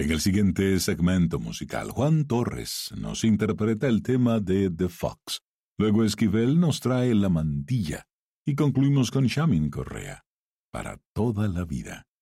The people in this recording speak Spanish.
En el siguiente segmento musical, Juan Torres nos interpreta el tema de The Fox. Luego Esquivel nos trae La Mantilla. Y concluimos con Shamin Correa, Para toda la vida.